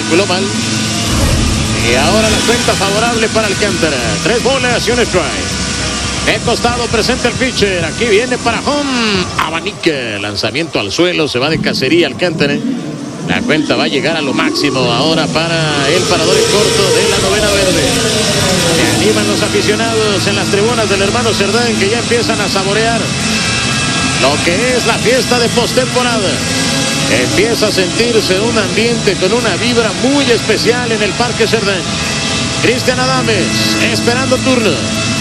calculó mal. Y ahora la cuenta favorable para Alcántara. 3 bolas y un strike. De costado presenta el pitcher. Aquí viene para home. Abanica. Lanzamiento al suelo. Se va de cacería Alcántara. La cuenta va a llegar a lo máximo ahora para el parador en corto de la novena verde. Se animan los aficionados en las tribunas del hermano Cerdán, que ya empiezan a saborear lo que es la fiesta de postemporada. Empieza a sentirse un ambiente con una vibra muy especial en el Parque Cerdán. Cristian Adames esperando turno.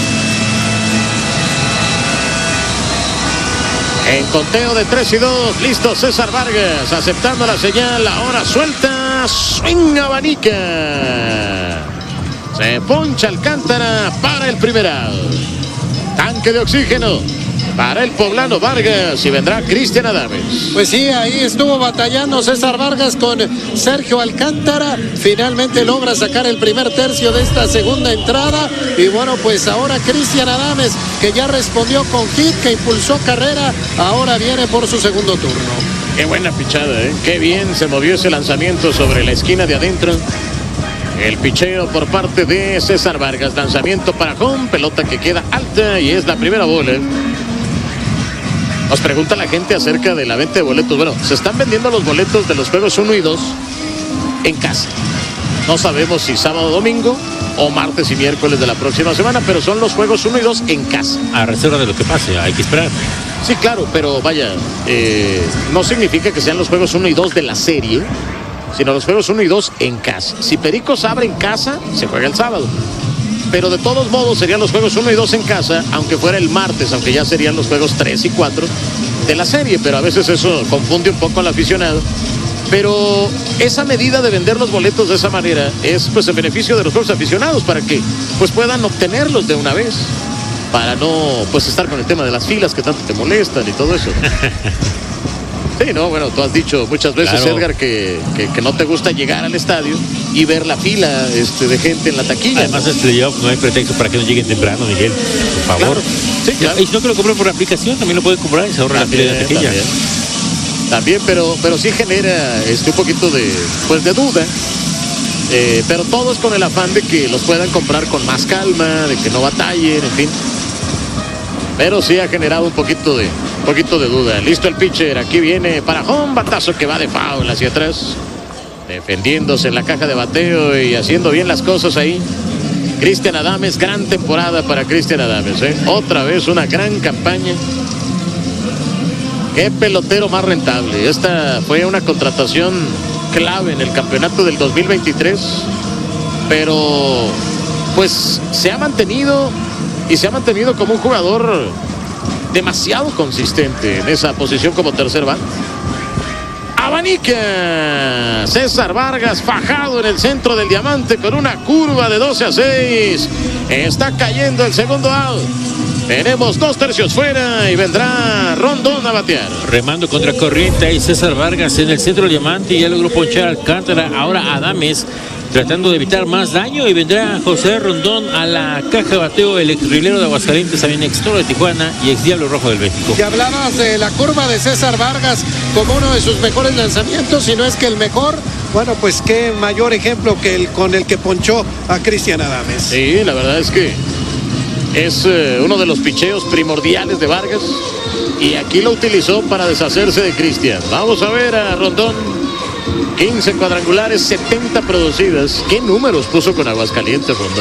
En conteo de 3 y 2, listo César Vargas, aceptando la señal, ahora suelta, swing Abanica. Se poncha Alcántara para el primer out. Tanque de oxígeno para el poblano Vargas y vendrá Cristian Adames. Pues sí, ahí estuvo batallando César Vargas con Sergio Alcántara. Finalmente logra sacar el primer tercio de esta segunda entrada. Y bueno, pues ahora Cristian Adames, que ya respondió con hit, que impulsó carrera, ahora viene por su segundo turno. Qué buena pichada, ¿eh? Qué bien se movió ese lanzamiento sobre la esquina de adentro. El picheo por parte de César Vargas. Lanzamiento para home, pelota que queda alta y es la primera bola. Nos pregunta la gente acerca de la venta de boletos. Bueno, se están vendiendo los boletos de los juegos 1 y 2 en casa. No sabemos si sábado, domingo o martes y miércoles de la próxima semana, pero son los juegos 1 y 2 en casa. A reserva de lo que pase, hay que esperar. Sí, claro, pero vaya, no significa que sean los juegos 1 y 2 de la serie, sino los juegos 1 y 2 en casa. Si Pericos abre en casa, se juega el sábado. Pero de todos modos serían los juegos 1 y 2 en casa, aunque fuera el martes, aunque ya serían los juegos 3 y 4 de la serie, pero a veces eso confunde un poco al aficionado. Pero esa medida de vender los boletos de esa manera es pues en beneficio de los propios aficionados, para que pues puedan obtenerlos de una vez, para no pues estar con el tema de las filas que tanto te molestan y todo eso. Sí, no, bueno, tú has dicho muchas veces, claro, Edgar, que no te gusta llegar al estadio y ver la fila de gente en la taquilla. Además, no hay pretexto para que no lleguen temprano, Miguel, por favor. Claro. Sí, claro. Y si no, que lo compren por la aplicación, también lo pueden comprar y se ahorra la fila de la taquilla. También, pero sí genera un poquito de duda. Pero todo es con el afán de que los puedan comprar con más calma, de que no batallen, en fin. Pero sí ha generado un poquito de duda. Listo el pitcher, aquí viene para home, batazo que va de foul hacia atrás, defendiéndose en la caja de bateo y haciendo bien las cosas ahí. Cristian Adames, gran temporada para Cristian Adames, ¿eh? Otra vez una gran campaña. Qué pelotero más rentable. Esta fue una contratación clave en el campeonato del 2023, pero pues se ha mantenido como un jugador demasiado consistente en esa posición como tercer bat. Abanica. César Vargas fajado en el centro del diamante con una curva de 12-6. Está cayendo el segundo out. Tenemos 2 tercios fuera y vendrá Rondón a batear. Remando contra corriente y César Vargas en el centro del diamante y ya logró ponchar Alcántara. Ahora Adames tratando de evitar más daño y vendrá José Rondón a la caja de bateo, el exrilero de Aguascalientes, también ex Toro de Tijuana y ex Diablo Rojo del México. Y hablabas de la curva de César Vargas como uno de sus mejores lanzamientos, si no es que el mejor. Bueno, pues qué mayor ejemplo que el con el que ponchó a Cristian Adames. Sí, la verdad es que es uno de los picheos primordiales de Vargas y aquí lo utilizó para deshacerse de Cristian. Vamos a ver a Rondón. 15 cuadrangulares, 70 producidas. ¿Qué números puso con Aguascalientes, Rondón?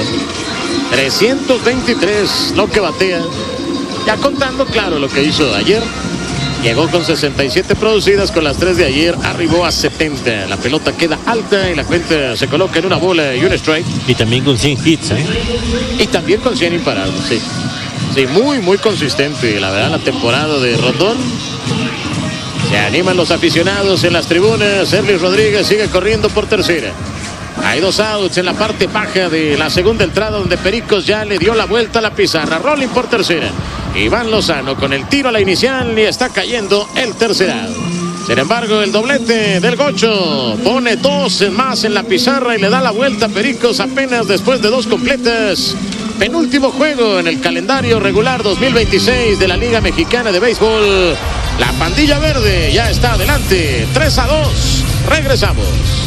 323, lo que batea. Ya contando, claro, lo que hizo ayer. Llegó con 67 producidas, con las 3 de ayer arribó a 70. La pelota queda alta y la cuenta se coloca en una bola y un strike. Y también con 100 hits, ¿eh? Y también con 100 imparados, sí. Sí, muy, muy consistente, la verdad, la temporada de Rondón. Se animan los aficionados en las tribunas. Serlis Rodríguez sigue corriendo por tercera. Hay 2 outs en la parte baja de la segunda entrada, donde Pericos ya le dio la vuelta a la pizarra. Rolling por tercera. Iván Lozano con el tiro a la inicial y está cayendo el tercer out. Sin embargo, el doblete del Gocho pone 2 más en la pizarra y le da la vuelta a Pericos apenas después de 2 completas. Penúltimo juego en el calendario regular 2026 de la Liga Mexicana de Béisbol. La pandilla verde ya está adelante, 3-2. Regresamos.